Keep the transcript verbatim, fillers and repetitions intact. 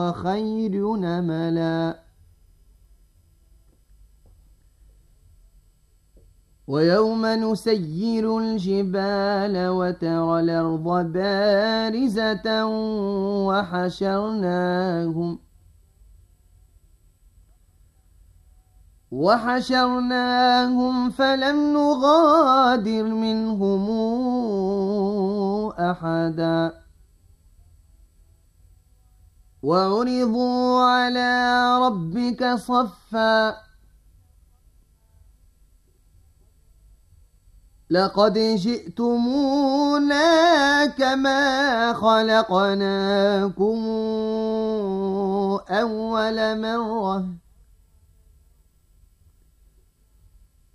خير نملا ويوم نسير الجبال وترى الأرض بارزة وحشرناهم وحشرناهم فلم نغادر منهم أحدا وعرضوا على ربك صفا لقد جئتمونا كما خلقناكم أول مرة